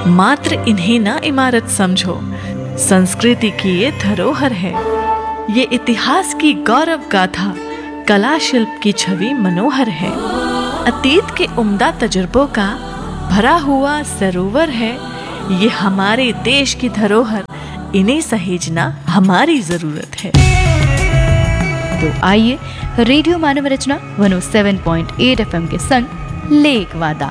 मात्र इन्हें ना इमारत समझो, संस्कृति की ये धरोहर है। ये इतिहास की गौरव गाथा, कला शिल्प की छवि मनोहर है। अतीत के उम्दा तजुर्बों का भरा हुआ सरोवर है। ये हमारे देश की धरोहर, इन्हें सहेजना हमारी जरूरत है। तो आइए रेडियो मानव रचना 107.8 FM के संग ले एक वादा।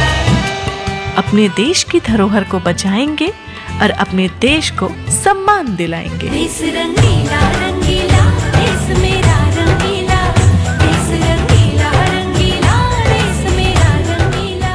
अपने देश की धरोहर को बचाएंगे और अपने देश को सम्मान दिलाएंगे। देश रंगीला रंगीला, देश मेरा रंगीला, देश रंगीला रंगीला, देश मेरा रंगीला।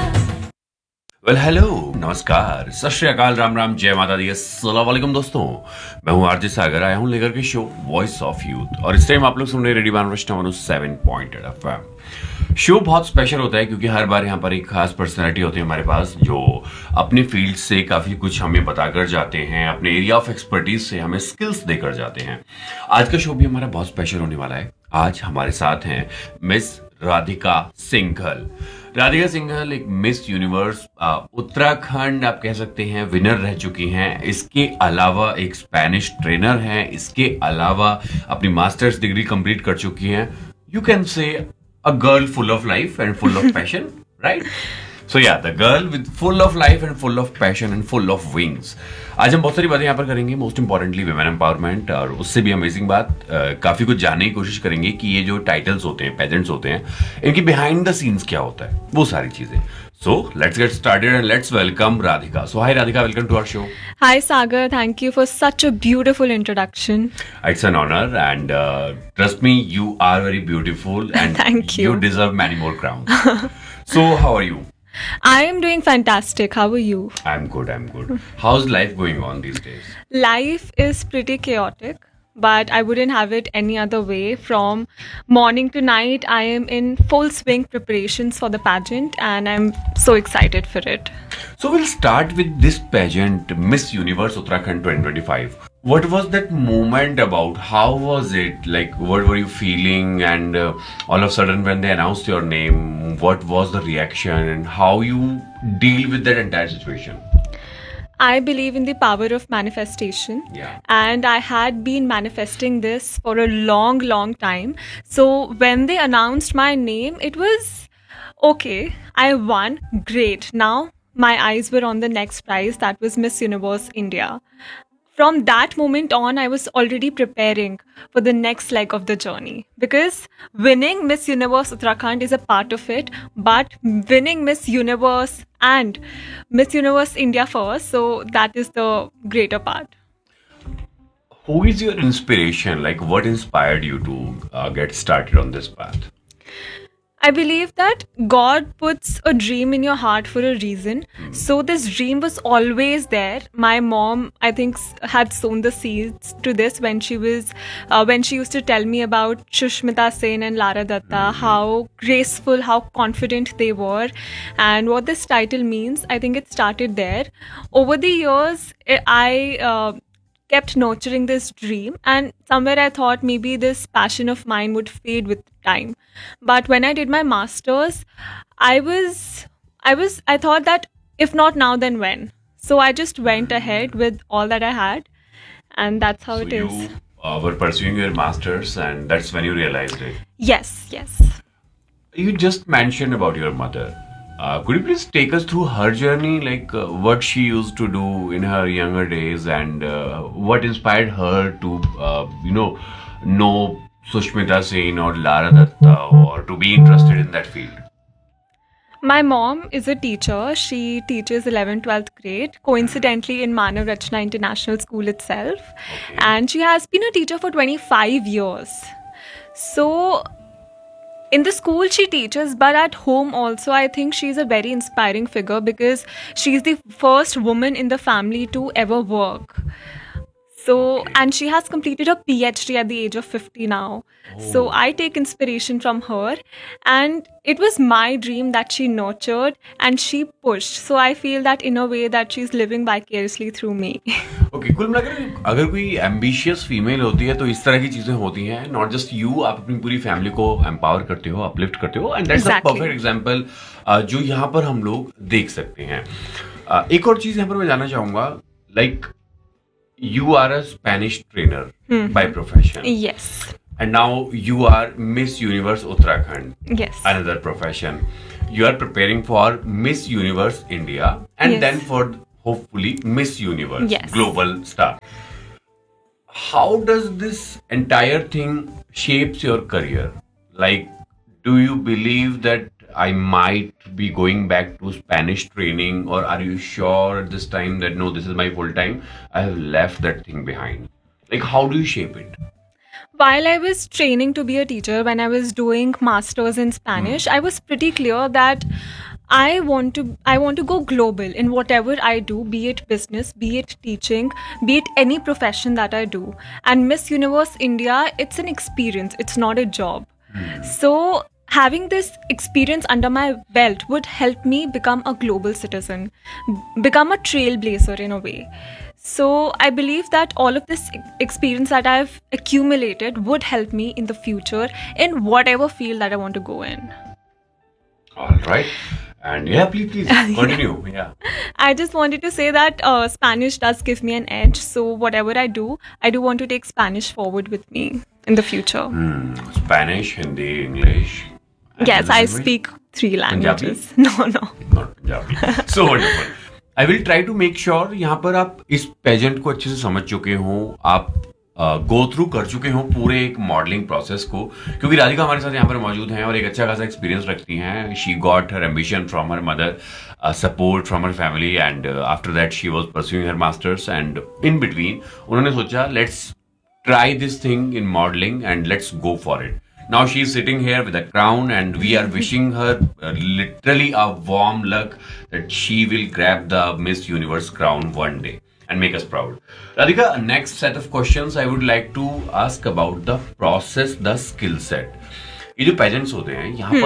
वेल हेलो, नमस्कार, सत श्री अकाल, राम राम, जय माता दी, अस्सलाम वालेकुम दोस्तों। मैं हूं आरजे सागर, आया हूं लेकर के शो वॉइस ऑफ यूथ और इस टाइम आप लोग सुन रहे हैं रेडियो मानव रचना 107.8 FM। शो बहुत स्पेशल होता है क्योंकि हर बार यहाँ पर एक खास पर्सनैलिटी होती है हमारे पास जो अपने फील्ड से काफी कुछ हमें बताकर जाते हैं, अपने एरिया ऑफ एक्सपर्टीज से हमें स्किल्स देकर जाते हैं। आज का शो भी हमारा बहुत स्पेशल होने वाला है। आज हमारे साथ हैं मिस राधिका सिंघल। राधिका सिंघल एक मिस यूनिवर्स उत्तराखंड आप कह सकते हैं विनर रह चुकी हैं। इसके अलावा एक स्पेनिश ट्रेनर हैं। इसके अलावा अपनी मास्टर्स डिग्री कंप्लीट कर चुकी हैं। You can say a girl full of life and full of passion, right? So yeah, the girl with full of life and full of passion and full of wings. आज हम बहुत सारी बातें यहाँ पर करेंगे, मोस्ट इंपॉर्टेंटली विमेन एम्पावरमेंट, और उससे भी अमेजिंग बात काफी कुछ जानने की कोशिश करेंगे कि ये जो टाइटल्स होते हैं, पेजेंट्स होते हैं, इनकी बिहाइंड द सीन्स क्या होता है, वो सारी चीजें। So let's get started and let's welcome Radhika. So hi Radhika, welcome to our show. Hi Sagar, thank you for such a beautiful introduction. It's an honor and trust me, you are very beautiful and Thank you. You deserve many more crowns. So how are you? I am doing fantastic. How are you? I'm good. How's life going on these days? Life is pretty chaotic, but I wouldn't have it any other way. From morning to night, I am in full swing preparations for the pageant and I'm so excited for it. So we'll start with this pageant, Miss Universe Uttarakhand 2025. What was that moment about? How was it? Like, what were you feeling? And all of a sudden, when they announced your name, what was the reaction and how you deal with that entire situation? I believe in the power of manifestation. Yeah. And I had been manifesting this for a long time. So when they announced my name, it was okay. I won. Great. Now my eyes were on the next prize. That was Miss Universe India. From that moment on, I was already preparing for the next leg of the journey, because winning Miss Universe Uttarakhand is a part of it, but winning Miss Universe and Miss Universe India first, so that is the greater part. Who is your inspiration? Like, what inspired you to get started on this path? I believe that God puts a dream in your heart for a reason. So this dream was always there. My mom, I think, had sown the seeds to this when she used to tell me about Shushmita Sen and Lara Datta, how graceful, how confident they were, and what this title means. I think it started there. Over the years, I kept nurturing this dream, and somewhere I thought maybe this passion of mine would fade with time. But when I did my masters, I thought that if not now, then when? So I just went ahead with all that I had, and that's how it is. You were pursuing your masters and that's when you realized it. Yes. You just mentioned about your mother. Could you please take us through her journey, like what she used to do in her younger days and what inspired her to, know Sushmita Sen or Lara Datta or to be interested in that field? My mom is a teacher. She teaches 11th, 12th grade, coincidentally in Manav Rachna International School itself. Okay. And she has been a teacher for 25 years. So in the school she teaches, but at home also I think she's a very inspiring figure because she's the first woman in the family to ever work. So, and she has completed a PhD at the age of 50 now. So I take inspiration from her, and it was my dream that she nurtured and she pushed. So I feel that in a way that she's living vicariously through me. Okay, कुल मिलाकर अगर कोई ambitious female होती है तो इस तरह की चीजें होती हैं. Not just you, आप अपनी पूरी फैमिली को empower करते हो, uplift करते हो, and that's a perfect example जो यहाँ पर हम लोग देख सकते हैं. एक और चीज यहाँ पर मैं जानना चाहूंगा, like you are a Spanish trainer by profession, Yes. and now you are Miss Universe Uttarakhand, Yes. another profession. You are preparing for Miss Universe India, and Yes. then for hopefully Miss Universe Yes. Global Star. How does this entire thing shapes your career? Like, do you believe that I might be going back to Spanish training, or are you sure at this time that no, this is my full time? I have left that thing behind. Like, how do you shape it? While I was training to be a teacher, when I was doing masters in Spanish, I was pretty clear that I want to go global in whatever I do, be it business, be it teaching, be it any profession that I do. And Miss Universe India, it's an experience, it's not a job. So having this experience under my belt would help me become a global citizen, become a trailblazer in a way. So I believe that all of this experience that I've accumulated would help me in the future in whatever field that I want to go in. All right. And yeah, please continue. Yeah. I just wanted to say that Spanish does give me an edge. So whatever I do want to take Spanish forward with me in the future. Spanish, Hindi, English. and Yes, other I language? speak 3 Punjabi? languages. No. Not Punjabi. So wonderful. I will try to make sure यहाँ पर आप इस pageant को अच्छे से समझ चुके हो, आप गो थ्रू कर चुके हो पूरे एक मॉडलिंग प्रोसेस को, क्योंकि राधिका हमारे साथ यहाँ पर मौजूद हैं और एक अच्छा खासा एक्सपीरियंस रखती हैं. She got her ambition from her mother, support from her family, and after that she was pursuing her masters, and in between उन्होंने सोचा let's try this thing in modeling and let's go for it. Now she is sitting here with a crown, and we are wishing her literally a warm luck that she will grab the Miss Universe crown one day and make us proud. Radhika, next set of questions I would like to ask about the process, the skill set. ये जो pageants होते हैं यहाँ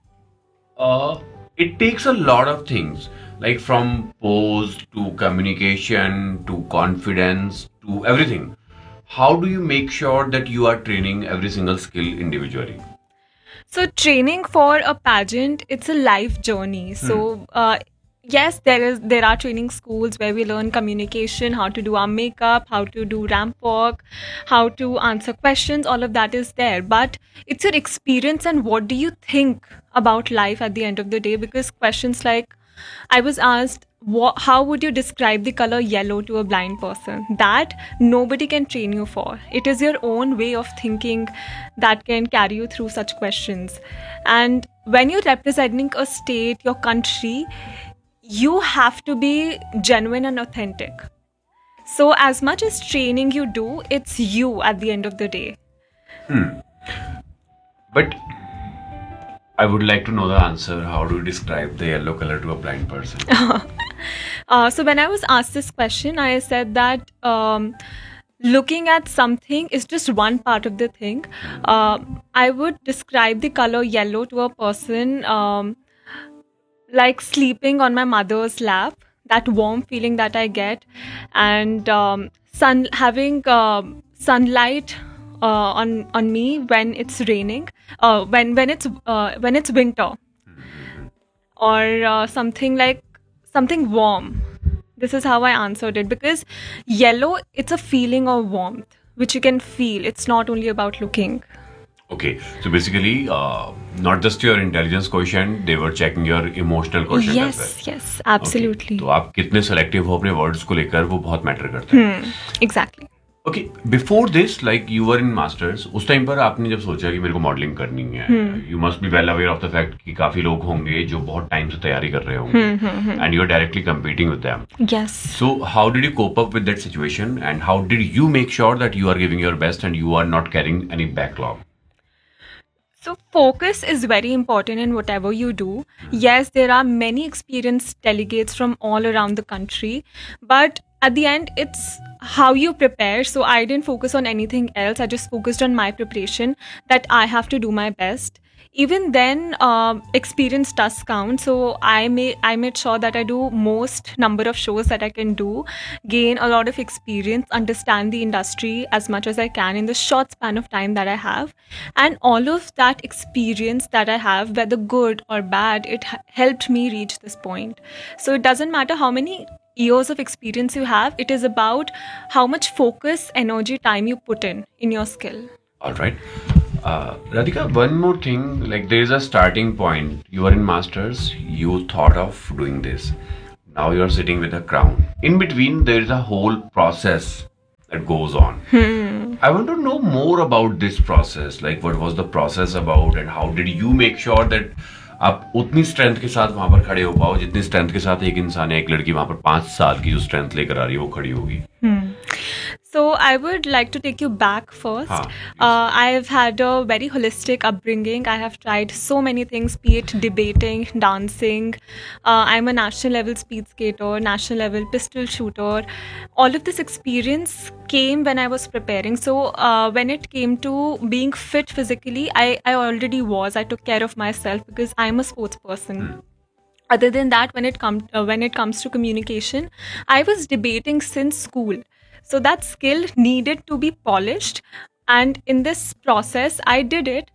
पर it takes a lot of things, like from pose to communication to confidence to everything. How do you make sure that you are training every single skill individually? So training for a pageant, it's a life journey. So yes, there are training schools where we learn communication, how to do our makeup, how to do ramp walk, how to answer questions. All of that is there, but it's your experience and what do you think about life at the end of the day. Because questions like, I was asked, how would you describe the color yellow to a blind person? That nobody can train you for. It is your own way of thinking that can carry you through such questions. And when you're representing a state, your country, you have to be genuine and authentic. So as much as training you do, it's you at the end of the day. But I would like to know the answer. How do you describe the yellow color to a blind person? So when I was asked this question, I said that looking at something is just one part of the thing. I would describe the color yellow to a person like sleeping on my mother's lap, that warm feeling that I get, and having sunlight on me when it's raining, when it's winter, or something warm. This is how I answered it, because yellow, it's a feeling of warmth which you can feel. It's not only about looking. Okay, so basically, not just your intelligence quotient, they were checking your emotional quotient as well. Yes, absolutely. Okay, तो आप कितने selective हो अपने words को लेकर, वो बहुत matter करता है. Exactly. Okay, before this, like you were in masters, उस टाइम पर आपने जब सोचा कि मेरे को मॉडलिंग करनी है, you must be well aware of the fact कि काफी लोग होंगे जो बहुत टाइम से तैयारी कर रहे होंगे, and you are directly competing with them. Yes. So how did you cope up with that situation, and how did you make sure that you are giving your best and you are not carrying any backlog? So focus is very important in whatever you do. Yes, there are many experienced delegates from all around the country, but at the end, it's how you prepare. So I didn't focus on anything else. I just focused on my preparation, that I have to do my best. even then, experience does count. So I made sure that I do most number of shows that I can do, gain a lot of experience, understand the industry as much as I can in the short span of time that I have, and all of that experience that I have, whether good or bad, it helped me reach this point. So it doesn't matter how many years of experience you have, it is about how much focus, energy, time you put in your skill. All right. Radhika, one more thing. Like, there is a starting point. You are in masters. You thought of doing this. Now you are sitting with a crown. In between, there is a whole process that goes on. I want to know more about this process. Like, what was the process about, and how did you make sure that आप उतनी strength के साथ वहां पर खड़े हो पाओ जितनी स्ट्रेंथ के साथ एक इंसान है, एक लड़की वहां पर 5 साल की जो स्ट्रेंथ लेकर आ रही है वो खड़ी होगी. So I would like to take you back first. I've had a very holistic upbringing. I have tried so many things, be it debating, dancing. I'm a national level speed skater, national level pistol shooter. All of this experience came when I was preparing. So when it came to being fit physically, I already was. I took care of myself because I'm a sports person. Other than that, when it comes to communication, I was debating since school. So that skill needed to be polished, and in this process, I did it.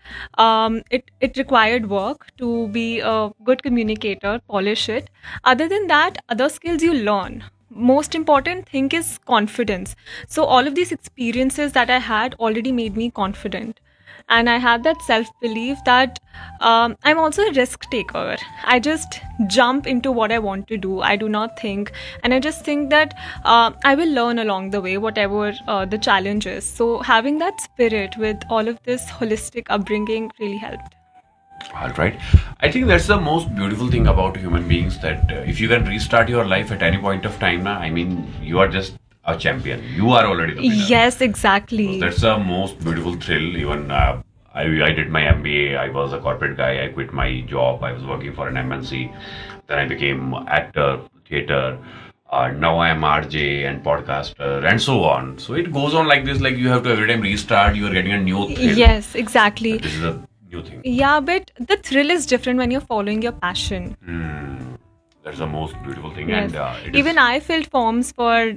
It required work to be a good communicator, polish it. Other than that, other skills you learn. Most important thing is confidence. So all of these experiences that I had already made me confident. And I had that self-belief that I'm also a risk taker. I just jump into what I want to do. I do not think. And I just think that I will learn along the way, whatever the challenge is. So having that spirit with all of this holistic upbringing really helped. All right. I think that's the most beautiful thing about human beings, that if you can restart your life at any point of time, I mean, you are just a champion. You are already the winner. Yes, exactly. So that's the most beautiful thrill. Even I did my MBA. I was a corporate guy. I quit my job. I was working for an MNC. Then I became actor, theater. Now I am RJ and podcaster and so on. So it goes on like this. Like, you have to every time restart. You are getting a new thrill. Yes, exactly. This is a new thing. Yeah, but the thrill is different when you're following your passion. That's the most beautiful thing. Yes. And Even I filled forms for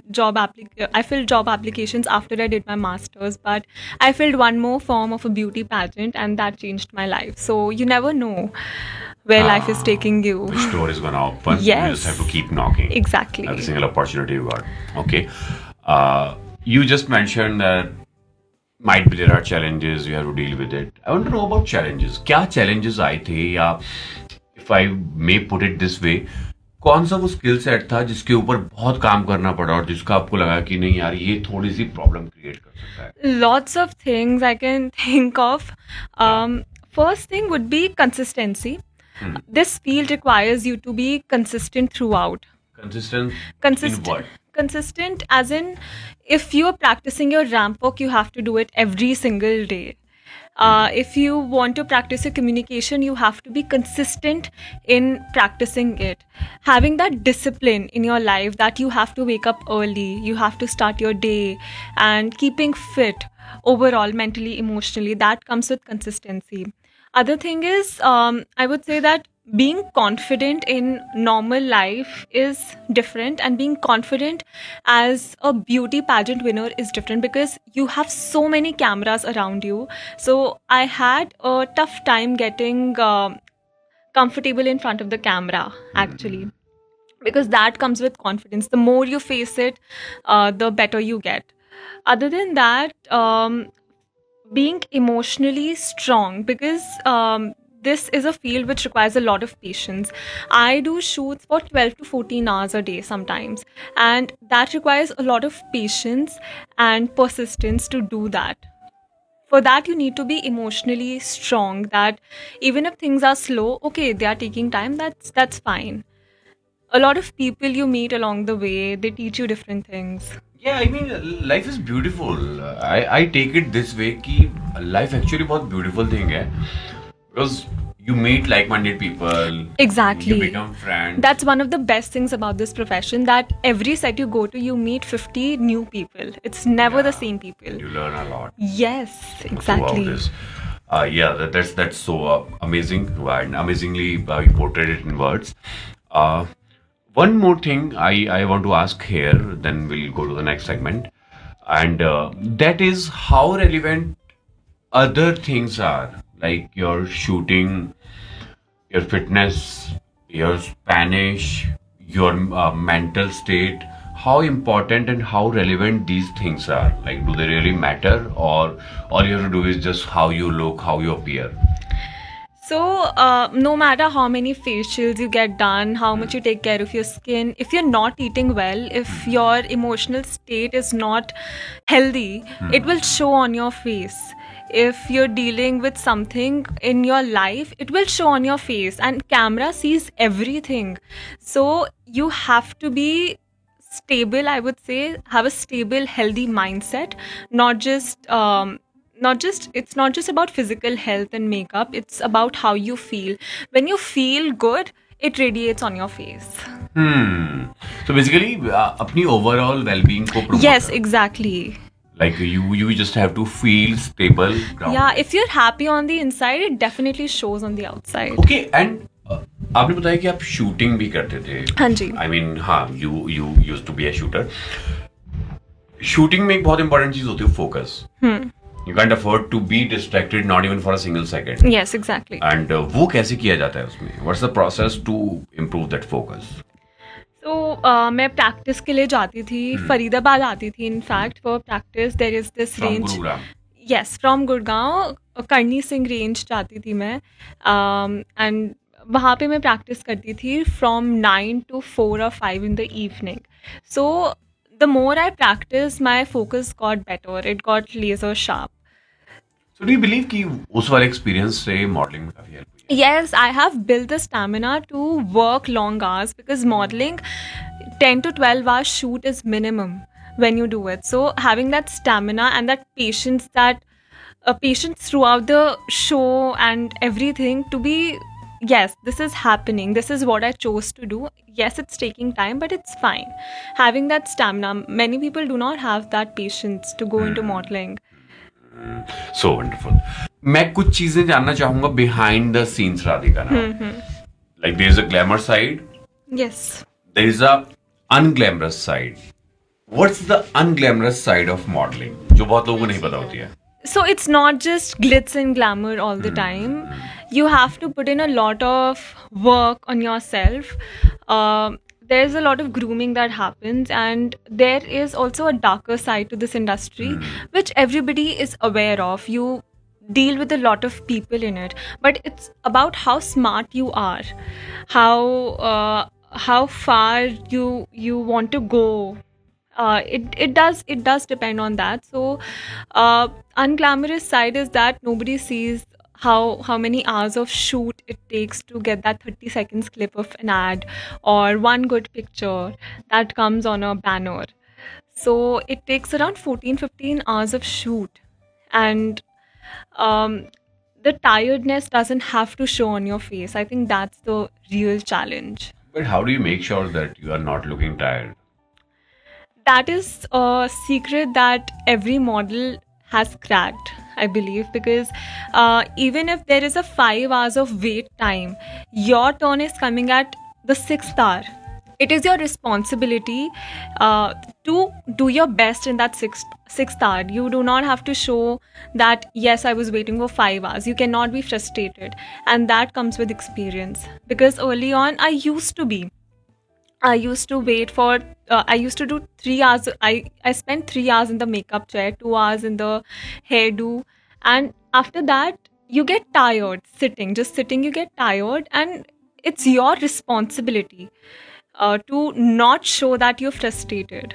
I filled job applications after I did my masters, but I filled one more form of a beauty pageant, and that changed my life. So you never know where life is taking you. which door is gonna open? Yes. You just have to keep knocking. Exactly. Every single opportunity you got. Okay. You just mentioned that might be there are challenges, you have to deal with it. I want to know about challenges. क्या challenges आए थे, या if I may put it this way, कौन सा वो skill set था जिसके ऊपर बहुत काम करना पड़ा और जिसका आपको लगा कि नहीं यार ये थोड़ी सी प्रॉब्लम क्रिएट कर सकता है? Lots of things I can think of. First thing would be consistency. This field requires you to be consistent throughout. Consistent Consistent. in what? Consistent as in, if you're practicing your ramp walk, you have to do it every single day. If you want to practice your communication, you have to be consistent in practicing it. Having that discipline in your life that you have to wake up early, you have to start your day, and keeping fit overall, mentally, emotionally, that comes with consistency. Other thing is, I would say that being confident in normal life is different, and being confident as a beauty pageant winner is different because you have so many cameras around you. So I had a tough time getting comfortable in front of the camera, actually, because that comes with confidence. The more you face it, the better you get. Other than that, being emotionally strong, because this is a field which requires a lot of patience. I do shoots for 12 to 14 hours a day sometimes, and that requires a lot of patience and persistence to do that. For that, you need to be emotionally strong, that even if things are slow, okay, they are taking time, that's fine. A lot of people you meet along the way, they teach you different things. Yeah, I mean, life is beautiful. I take it this way कि life actually बहुत beautiful thing है, because you meet like-minded people. Exactly. You become friends. That's one of the best things about this profession, that every set you go to, you meet 50 new people. It's never the same people. You learn a lot Yes, throughout exactly. this. Yeah, that's so amazing and amazingly you portrayed it in words. Uh, One more thing I want to ask here, then we'll go to the next segment, and that is how relevant other things are, like your shooting, your fitness, your Spanish, your mental state. How important and how relevant these things are? Like, do they really matter, or all you have to do is just how you look, how you appear? So, no matter how many facials you get done, how much you take care of your skin, if you're not eating well, if your emotional state is not healthy, it will show on your face. If you're dealing with something in your life, it will show on your face, and camera sees everything. So, you have to be stable, I would say, have a stable, healthy mindset, not just. It's not just about physical health and makeup, it's about how you feel. When you feel good, it radiates on your face. Hmm. So basically, अपनी overall well-being को promote Yes, करो. exactly. Like you just have to feel stable, grounded. Yeah, if you're happy on the inside, it definitely shows on the outside. Okay, and आपने बताया कि आप shooting भी करते थे. हाँ जी. I mean, हाँ, you used to be a shooter. Shooting में एक बहुत important चीज होती है focus. You can't afford to be distracted, not even for a single second. Yes, exactly. And वो कैसे किया जाता है उसमें? What's the process to improve that focus? So, मैं प्रैक्टिस के लिए जाती थी, फरीदाबाद आती थी. In fact for practice there is this From range. Gurugram. Yes, from Gurgaon करनी सिंह रेंज जाती थी मैं, एंड वहाँ पे मैं प्रैक्टिस करती थी from 9 to 4 or 5 in the evening. So the more I practiced, my focus got better. It got laser sharp. So do you believe कि उस वाले experience से modeling में काफी help हुई है? Yes, I have built the stamina to work long hours, because modeling 10 to 12 hours shoot is minimum when you do it. So having that stamina and that patience throughout the show and everything to be, yes, this is happening, this is what I chose to do. Yes, it's taking time, but it's fine. Having that stamina, many people do not have that patience to go into modeling. So wonderful. मैं कुछ चीजें जानना चाहूंगा behind the scenes, Radhika now. Like there is a glamour side, Yes. there is a unglamorous side. What's the unglamorous side of modeling? जो बहुत लोगों को नहीं पता होती है. So it's not just glitz and glamour all the time. You have to put in a lot of work on yourself. There's a lot of grooming that happens, and there is also a darker side to this industry, which everybody is aware of. You deal with a lot of people in it, but it's about how smart you are, how far you want to go. It does depend on that. So unglamorous side is that nobody sees how many hours of shoot it takes to get that 30 seconds clip of an ad or one good picture that comes on a banner. So it takes around 14-15 hours of shoot, and the tiredness doesn't have to show on your face. I think that's the real challenge. But how do you make sure that you are not looking tired? That is a secret that every model has cracked, I believe, because even if there is a 5 hours of wait time, your turn is coming at the 6th hour. It is your responsibility to do your best in that sixth hour. You do not have to show that, yes, I was waiting for 5 hours. You cannot be frustrated. And that comes with experience. Because early on, I used to wait for, I used to do 3 hours. I spent 3 hours in the makeup chair, 2 hours in the hairdo. And after that, you get tired sitting. Just sitting, you get tired. And it's your responsibility to not show that you're frustrated.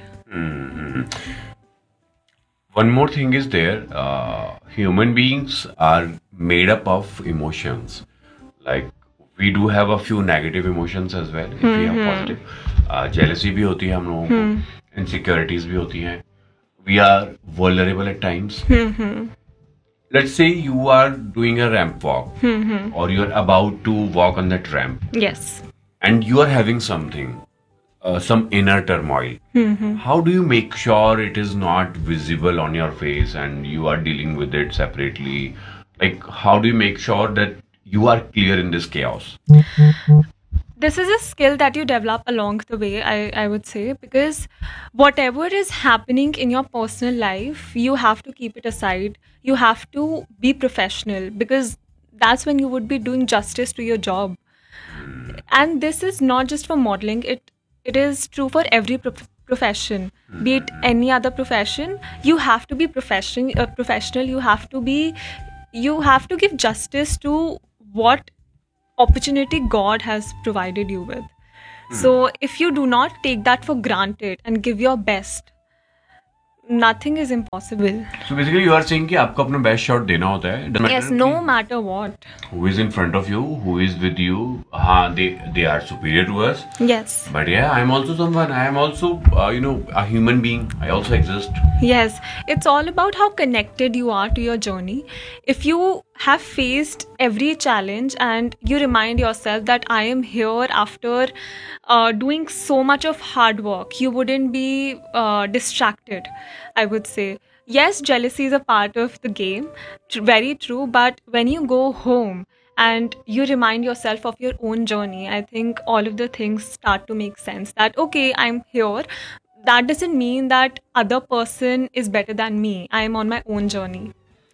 One more thing is there. Human beings are made up of emotions. Like we do have a few negative emotions as well. If we have positive, jealousy भी होती है हम लोगों को, insecurities भी होती हैं. We are vulnerable at times. Let's say you are doing a ramp walk, or you are about to walk on that ramp. Yes. And you are having something, some inner turmoil. How do you make sure it is not visible on your face and you are dealing with it separately? Like, how do you make sure that you are clear in this chaos? This is a skill that you develop along the way, I would say, because whatever is happening in your personal life, you have to keep it aside. You have to be professional, because that's when you would be doing justice to your job. And this is not just for modeling, it is true for every profession, be it any other profession. You have to be professional. You have to give justice to what opportunity God has provided you with. So if you do not take that for granted and give your best, nothing is impossible. So basically, you are saying कि आपको अपना best shot देना होता है. Doesn't Yes, matter no कि matter what. who is in front of you, who is with you. हाँ, they are superior to us. Yes. But yeah, I am also someone. I am also a human being. I also exist. Yes, it's all about how connected you are to your journey. If you have faced every challenge and you remind yourself that I am here after doing so much of hard work, you wouldn't be distracted, I would say. Yes, jealousy is a part of the game, very true, but when you go home and you remind yourself of your own journey, I think all of the things start to make sense. That, okay, I'm here. That doesn't mean that other person is better than me. I am on my own journey.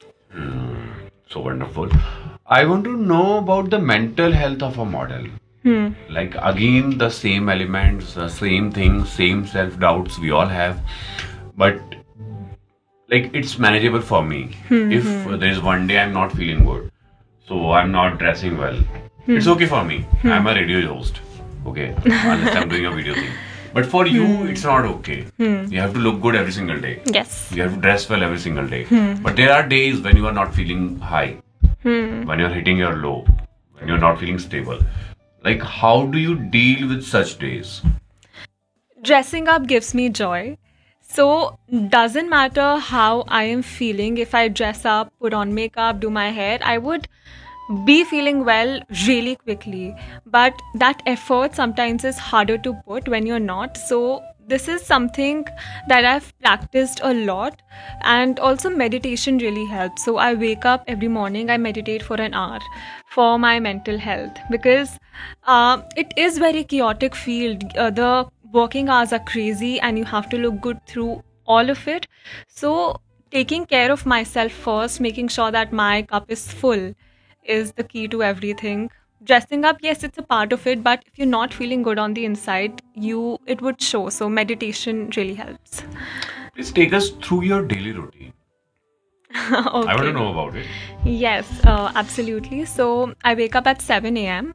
So wonderful. I want to know about the mental health of a model. Like, again, the same elements, the same things, same self-doubts we all have. But like, it's manageable for me. If there is one day I'm not feeling good, so I'm not dressing well, it's okay for me. I'm a radio host. Okay. Unless I'm doing a video thing. But for you, it's not okay. You have to look good every single day. Yes. You have to dress well every single day. But there are days when you are not feeling high, when you're hitting your low, when you're not feeling stable. Like, how do you deal with such days? Dressing up gives me joy. So, doesn't matter how I am feeling. If I dress up, put on makeup, do my hair, I would be feeling well really quickly. But that effort sometimes is harder to put when you're not. So, this is something that I've practiced a lot, and also meditation really helps. So I wake up every morning, I meditate for an hour for my mental health, because it is very chaotic field. The working hours are crazy and you have to look good through all of it. So taking care of myself first, making sure that my cup is full, is the key to everything. Dressing up, yes, it's a part of it, but if you're not feeling good on the inside, it would show. So meditation really helps. Please take us through your daily routine. Okay. I want to know about it. Yes, absolutely. So I wake up at 7 a.m.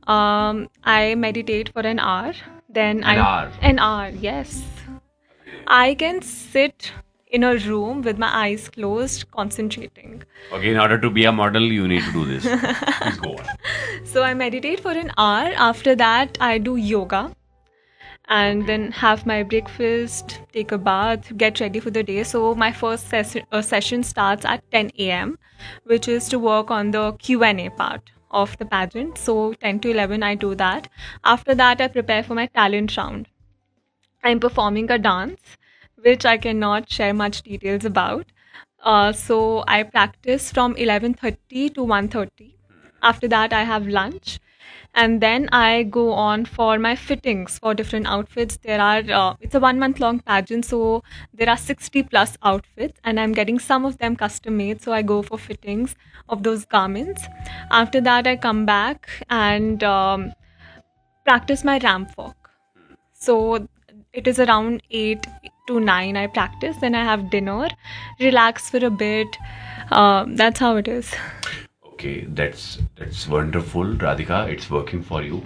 I meditate for an hour. Then an hour, yes. I can sit in a room with my eyes closed, concentrating. Okay, in order to be a model, you need to do this. Please go on. So I meditate for an hour. After that, I do yoga and then have my breakfast, take a bath, get ready for the day. So my first session starts at 10 a.m., which is to work on the Q&A part of the pageant. So 10 to 11, I do that. After that, I prepare for my talent round. I'm performing a dance, which I cannot share much details about. So I practice from 11:30 to 1:30. After that, I have lunch. And then I go on for my fittings for different outfits. It's a 1 month long pageant, so there are 60 plus outfits, and I'm getting some of them custom made. So I go for fittings of those garments. After that, I come back and practice my ramp walk. So it is around 8 to 9 I practice. Then I have dinner, relax for a bit. That's how it is. Okay, that's wonderful, Radhika. It's working for you.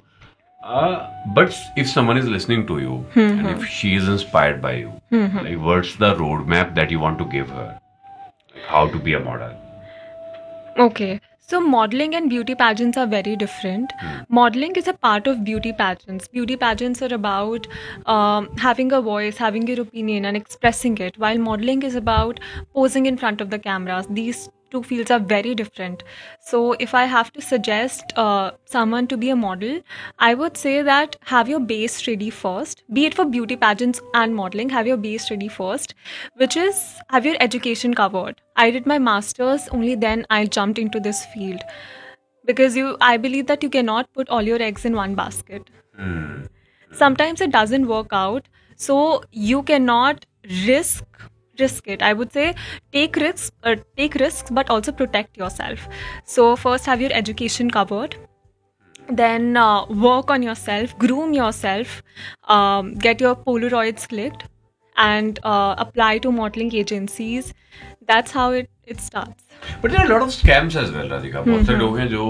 But if someone is listening to you and if she is inspired by you, like, what's the roadmap that you want to give her? Like, how to be a model? Okay. So modeling and beauty pageants are very different. Modeling is a part of beauty pageants. Beauty pageants are about having a voice, having your opinion and expressing it, while modeling is about posing in front of the cameras. These two fields are very different. So if I have to suggest someone to be a model, I would say that have your base ready first, be it for beauty pageants and modeling. Have your base ready first, which is have your education covered. I did my masters, only then I jumped into this field, because I believe that you cannot put all your eggs in one basket. Sometimes it doesn't work out, so you cannot risk it. I would say take risks, but also protect yourself. So first have your education covered, then work on yourself, groom yourself, get your Polaroids clicked, and apply to modeling agencies. That's how it starts. But there are a lot of scams as well, Radhika. बहुत से लोग हैं जो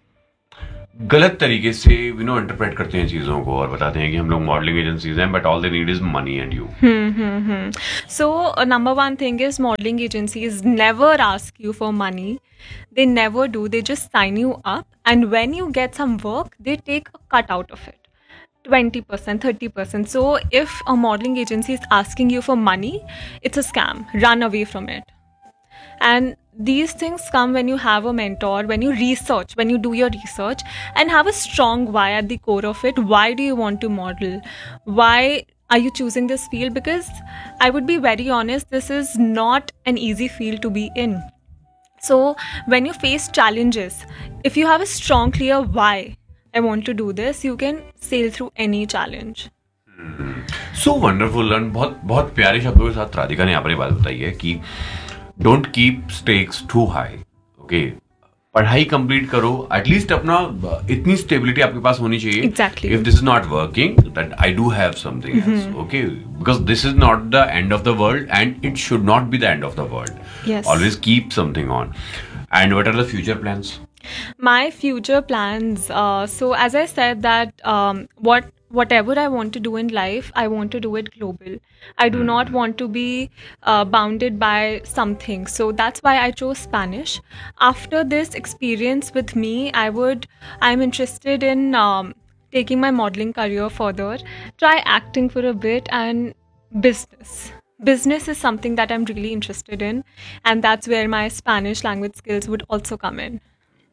गलत तरीके से interpret करते हैं चीजों को और बताते हैं कि हम लोग मॉडलिंग एजेंसीज हैं, but all they need is money and you. So, number one thing is modeling agencies never ask you for money. They never do. They just sign you up. And when you get some work, they take a cut out of it. 20%, 30%. So, if a modeling agency is asking you for money, it's a scam. Run away from it. And these things come when you have a mentor, when you research, when you do your research and have a strong why at the core of it. Why do you want to model? Why are you choosing this field? Because I would be very honest, this is not an easy field to be in. So when you face challenges, if you have a strong, clear why I want to do this, you can sail through any challenge. So wonderful. And बहुत बहुत प्यारे शब्दों के साथ राधिका ने यहाँ पर ये बात बताई है कि don't keep stakes to high. Okay, पढ़ाई कंप्लीट करो, एटलीस्ट अपना इतनी स्टेबिलिटी आपके पास होनी चाहिए. Exactly. If this is not working, that I do have something else. Okay, because this is not the end of the world and it should not be the end of the world. Yes. Always keep something on. And what are the future plans? My future plans. So as I said that whatever I want to do in life, I want to do it global. I do not want to be bounded by something. So that's why I chose Spanish. After this experience with me, I'm interested in taking my modeling career further, try acting for a bit, and business. Business is something that I'm really interested in, and that's where my Spanish language skills would also come in.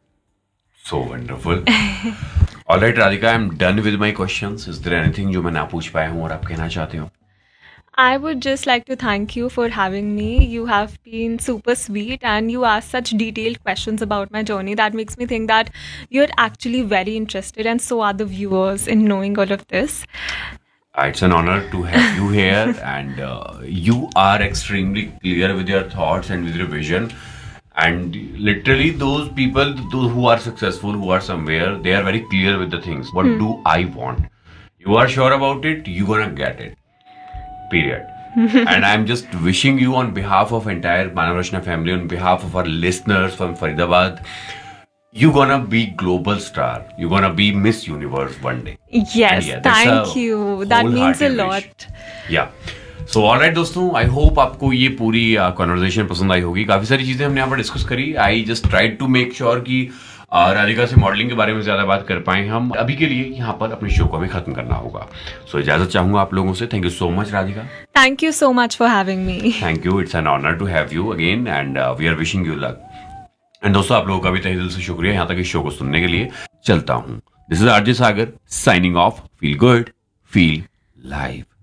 So wonderful. All right, Radhika, I'm done with my questions. Is there anything जो मैं ना पूछ पाया हूँ और आप कहना चाहते हो? I would just like to thank you for having me. You have been super sweet and you asked such detailed questions about my journey that makes me think that you're actually very interested, and so are the viewers, in knowing all of this. It's an honor to have you here, and you are extremely clear with your thoughts and with your vision. And literally, those people who are successful, who are somewhere, they are very clear with the things. What do I want? You are sure about it, you're gonna get it. Period. And I'm just wishing you, on behalf of entire Manav Rachna family, on behalf of our listeners from Faridabad, you're gonna be global star. You're gonna be Miss Universe one day. Yes, And that's thank a you. That means a wholehearted lot. wish. Yeah. So alright दोस्तों, I hope आपको ये पूरी conversation पसंद आई होगी. काफी सारी चीजें हमने यहाँ पर डिस्कस करी. I just tried to make sure कि राधिका से मॉडलिंग के बारे में ज्यादा बात कर पाए हम. अभी के लिए यहाँ पर अपने शो को हमें खत्म करना होगा. सो इजाजत चाहूंगा आप लोगों से. Thank you so much Radhika. Thank you so much for having me. Thank you. It's an honour to have you again and we are wishing you luck. And दोस्तों, आप लोगों का भी तहे दिल से शुक्रिया यहाँ तक इस शो को सुनने के लिए. चलता हूँ. This is RJ Sagar signing off. Feel good, feel live.